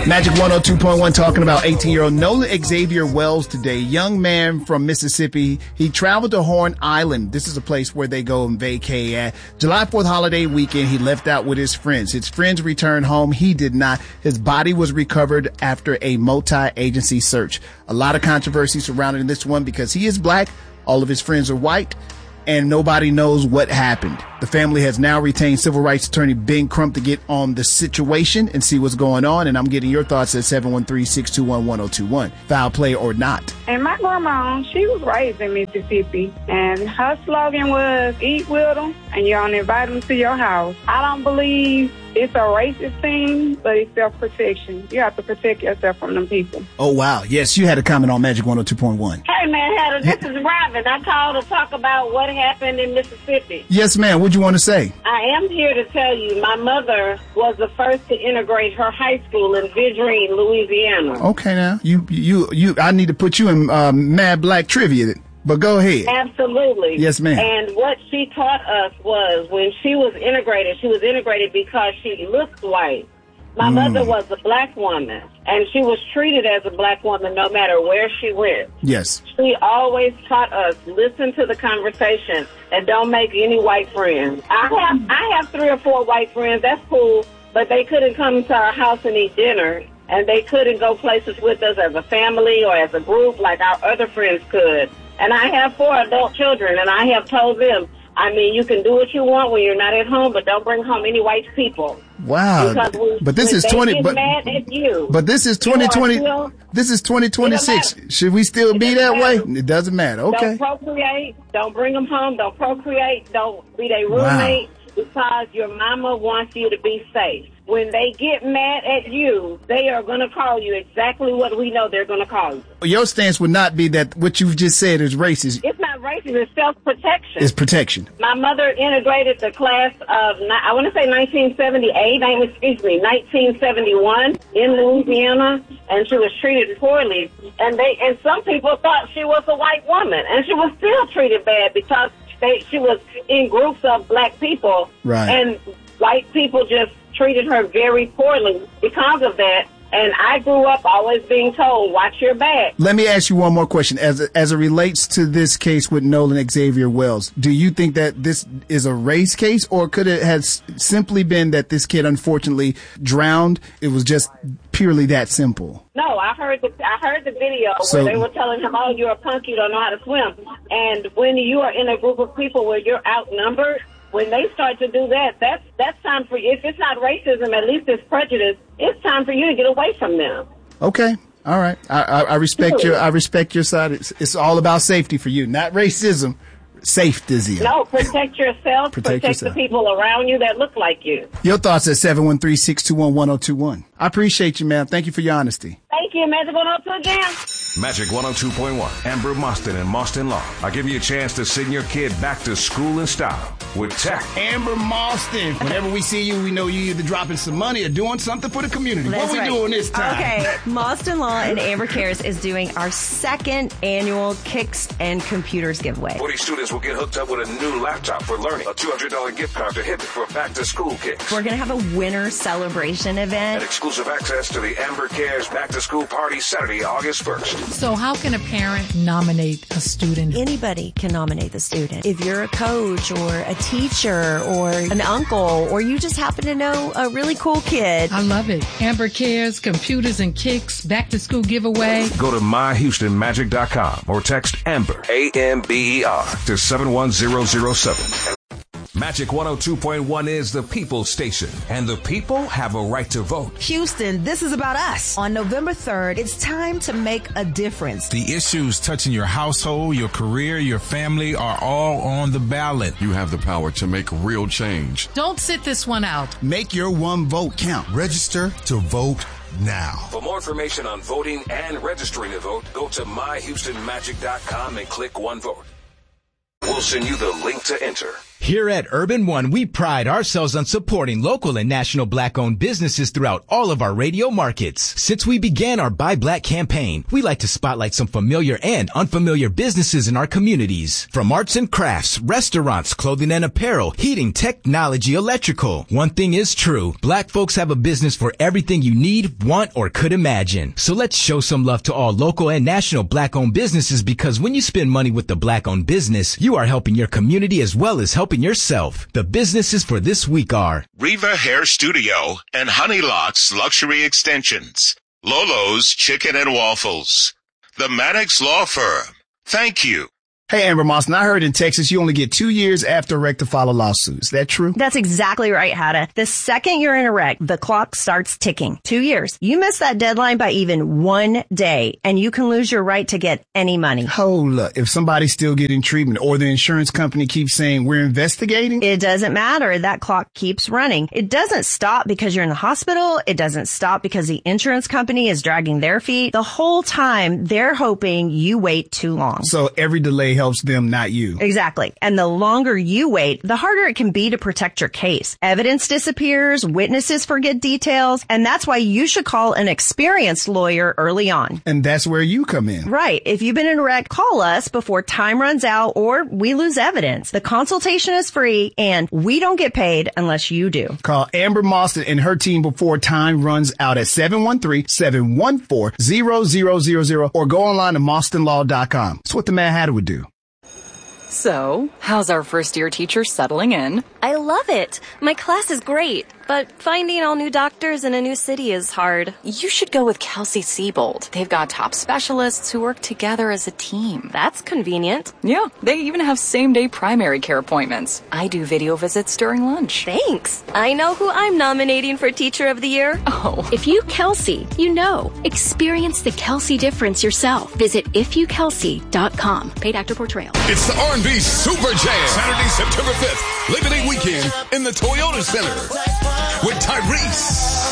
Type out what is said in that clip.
Magic 102.1 talking about 18-year-old Nolan Xavier Wells today. Young man from Mississippi. He traveled to Horn Island. This is a place where they go and vacay at. July 4th holiday weekend, he left out with his friends. His friends returned home. He did not. His body was recovered after a multi-agency search. A lot of controversy surrounding this one because he is black. All of his friends are white. And nobody knows what happened. The family has now retained civil rights attorney Ben Crump to get on the situation and see what's going on. And I'm getting your thoughts at 713-621-1021. Foul play or not. And my grandma, she was raised in Mississippi. And her slogan was, eat with them and you don't invite them to your house. I don't believe it's a racist thing, but it's self-protection. You have to protect yourself from them people. Oh, wow. Yes, you had a comment on Magic 102.1. Hey, man, Heather, this is Robin. I called to talk about what happened in Mississippi. Yes, ma'am. What'd you want to say? I am here to tell you my mother was the first to integrate her high school in Vidrine, Louisiana. Okay, now. I need to put you in Mad Black Trivia. But go ahead. Absolutely. Yes, ma'am. And what she taught us was when she was integrated because she looked white. My mother was a black woman, and she was treated as a black woman no matter where she went. Yes. She always taught us, listen to the conversation and don't make any white friends. I have 3 or 4 white friends. That's cool, but they couldn't come to our house and eat dinner, and they couldn't go places with us as a family or as a group like our other friends could. And I have 4 adult children, and I have told them, you can do what you want when you're not at home, but don't bring home any white people. Wow. But this is 20. But this is 2020. This is 2026. Should we still be that way? It doesn't matter. Okay. Don't procreate. Don't bring them home. Don't procreate. Don't be their roommate because your mama wants you to be safe. When they get mad at you, they are going to call you exactly what we know they're going to call you. Your stance would not be that what you've just said is racist. It's not racist. It's self-protection. It's protection. My mother integrated the class of, I want to say 1971 in Louisiana, and she was treated poorly. And some people thought she was a white woman, and she was still treated bad because she was in groups of black people. Right. And white people just treated her very poorly because of that. And I grew up always being told, watch your back. Let me ask you one more question. As it relates to this case with Nolan Xavier Wells, do you think that this is a race case, or could it have simply been that this kid unfortunately drowned? It was just purely that simple. No, I heard the video where they were telling him, oh, you're a punk, you don't know how to swim. And when you are in a group of people where you're outnumbered, when they start to do that, that's time for you. If it's not racism, at least it's prejudice. It's time for you to get away from them. Okay. All right. I respect your side. It's all about safety for you, not racism. Safety. No, protect yourself. Protect the people around you that look like you. Your thoughts at 713-621-1021. I appreciate you, man. Thank you for your honesty. Thank you, Magic 102 again. Magic 102.1. Amber Moston and Moston Law. I'll give you a chance to send your kid back to school in style with tech. Amber Moston. Whenever we see you, we know you either dropping some money or doing something for the community. That's what we doing this time? Okay, Moston Law and Amber Cares is doing our 2nd annual Kicks and Computers giveaway. 40 students will get hooked up with a new laptop for learning. A $200 gift card to hit for back-to-school kicks. We're going to have a winter celebration event. And exclusive access to the Amber Cares back-to-school party Saturday, August 1st. So how can a parent nominate a student? Anybody can nominate the student. If you're a coach or a teacher or an uncle, or you just happen to know a really cool kid. I love it. Amber Cares, Computers and Kicks, back to school giveaway. Go to myhoustonmagic.com or text Amber, AMBER, to 71007. Magic 102.1 is the People Station, and the people have a right to vote. Houston, this is about us. On November 3rd, it's time to make a difference. The issues touching your household, your career, your family are all on the ballot. You have the power to make real change. Don't sit this one out. Make your one vote count. Register to vote now. For more information on voting and registering to vote, go to myhoustonmagic.com and click One Vote. We'll send you the link to enter. Here at Urban One, we pride ourselves on supporting local and national Black-owned businesses throughout all of our radio markets. Since we began our Buy Black campaign, we like to spotlight some familiar and unfamiliar businesses in our communities. From arts and crafts, restaurants, clothing and apparel, heating, technology, electrical. One thing is true. Black folks have a business for everything you need, want, or could imagine. So let's show some love to all local and national Black-owned businesses, because when you spend money with the Black-owned business, you are helping your community as well as helping yourself. The businesses for this week are Riva Hair Studio and Honeylocks Luxury Extensions, Lolo's Chicken and Waffles, the Maddox Law Firm. Thank you. Hey, Amber Moston, I heard in Texas you only get 2 years after a wreck to file a lawsuit. Is that true? That's exactly right, Hada. The second you're in a wreck, the clock starts ticking. 2 years. You miss that deadline by even 1 day, and you can lose your right to get any money. Hold up. If somebody's still getting treatment or the insurance company keeps saying we're investigating? It doesn't matter. That clock keeps running. It doesn't stop because you're in the hospital. It doesn't stop because the insurance company is dragging their feet. The whole time, they're hoping you wait too long. So every delay helps them, not you. Exactly. And the longer you wait, the harder it can be to protect your case. Evidence disappears, witnesses forget details, and that's why you should call an experienced lawyer early on. And that's where you come in. Right. If you've been in a wreck, call us before time runs out or we lose evidence. The consultation is free, and we don't get paid unless you do. Call Amber Moston and her team before time runs out at 713-714-0000 or go online to MostonLaw.com. That's what the Mad Hatter would do. So, how's our first-year teacher settling in? I love it. My class is great, but finding all new doctors in a new city is hard. You should go with Kelsey Siebold. They've got top specialists who work together as a team. That's convenient. Yeah, they even have same-day primary care appointments. I do video visits during lunch. Thanks. I know who I'm nominating for Teacher of the Year. Oh. If you Kelsey, you know. Experience the Kelsey difference yourself. Visit ifyoukelsey.com. Paid actor portrayal. It's the R&B Super Jam, Saturday, September 5th, Labor Day weekend in the Toyota Center with Tyrese.